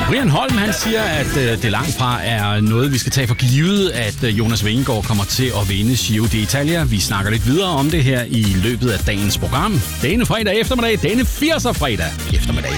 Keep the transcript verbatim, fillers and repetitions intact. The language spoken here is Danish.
Brian Holm, han siger, at øh, det langt fra er noget, vi skal tage for givet, at øh, Jonas Vingegaard kommer til at vinde Giro d'Italia. Vi snakker lidt videre om det her i løbet af dagens program. Denne fredag eftermiddag, denne firser fredag eftermiddag.